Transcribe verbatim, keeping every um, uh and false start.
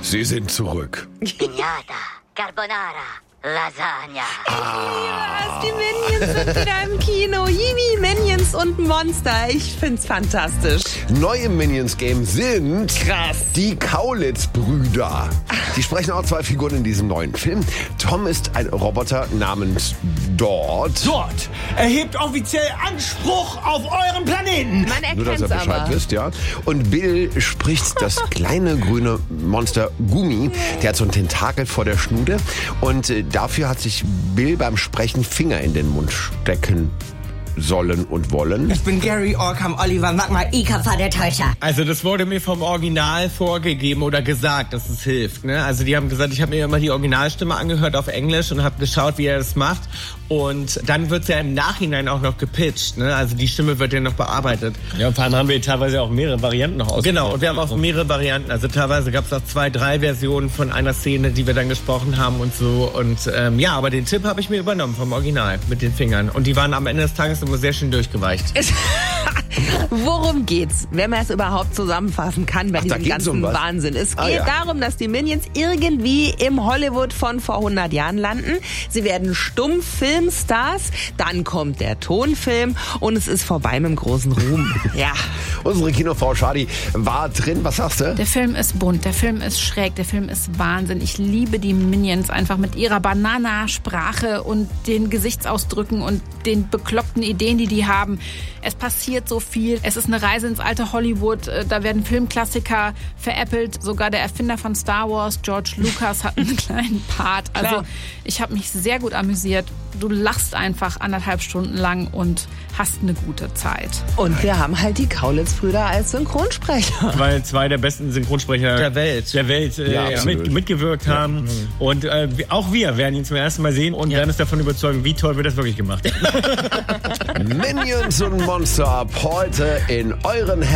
Sie sind zurück. Pignata, Carbonara, Lasagna. Ah. Die Minions sind wieder im Kino. Yibi, Minions und Monster. Ich find's fantastisch. Neu im Minions-Game sind Krass. die Kaulitz-Brüder. Die sprechen auch zwei Figuren in diesem neuen Film. Tom ist ein Roboter namens Dort. Dort erhebt offiziell Anspruch auf euren Planeten. Man Nur, dass erkennt's ihr Bescheid aber. wisst, ja. Und Bill spricht das kleine grüne Monster Gummi. Der hat so einen Tentakel vor der Schnude. Und äh, dafür hat sich Bill beim Sprechen Finger in den Mund stecken sollen und wollen. Ich bin Gary Orkham Oliver Magma. Ika war der Täuscher. Also das wurde mir vom Original vorgegeben oder gesagt, dass es hilft. Ne? Also die haben gesagt, ich habe mir immer die Originalstimme angehört auf Englisch und habe geschaut, wie er das macht. Und dann wird's ja im Nachhinein auch noch gepitcht. Ne? Also die Stimme wird ja noch bearbeitet. Ja, und vor allem haben wir teilweise auch mehrere Varianten noch ausprobiert. Genau, und wir haben auch mehrere Varianten. Also teilweise gab's auch zwei, drei Versionen von einer Szene, die wir dann gesprochen haben und so. Und ähm, ja, aber den Tipp habe ich mir übernommen vom Original mit den Fingern. Und die waren am Ende des Tages immer sehr schön durchgeweicht. Worum geht's, wenn man es überhaupt zusammenfassen kann bei Ach, da diesem geht's ganzen um was? Wahnsinn? Es Ah, geht ja. darum, dass die Minions irgendwie im Hollywood von vor hundert Jahren landen. Sie werden Stummfilmstars, dann kommt der Tonfilm und es ist vorbei mit dem großen Ruhm. Ja. Unsere Kinofrau Shadi war drin. Was sagst du? Der Film ist bunt, der Film ist schräg, der Film ist Wahnsinn. Ich liebe die Minions einfach mit ihrer Banana-Sprache und den Gesichtsausdrücken und den bekloppten Ideen, die die haben. Es passiert so viel. Es ist eine Reise ins alte Hollywood. Da werden Filmklassiker veräppelt. Sogar der Erfinder von Star Wars, George Lucas, hat einen kleinen Part. Also Klar. ich habe mich sehr gut amüsiert. Du lachst einfach anderthalb Stunden lang und hast eine gute Zeit. Und wir haben halt die Kaulitz-Brüder als Synchronsprecher. Weil zwei der besten Synchronsprecher Der Welt. der Welt äh, Ja, absolut. mit, mitgewirkt haben. Und äh, auch wir werden ihn zum ersten Mal sehen und werden uns davon überzeugen, wie toll wird das wirklich gemacht. Minions und Monster ab heute in euren Händen.